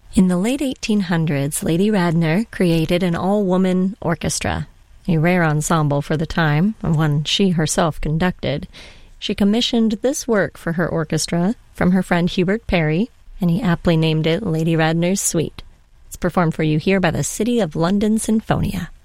In the late 1800s, Lady Radner created an all-woman orchestra, a rare ensemble for the time, and one she herself conducted. She commissioned this work for her orchestra from her friend Hubert Parry, and he aptly named it Lady Radner's Suite. It's performed for you here by the City of London Sinfonia.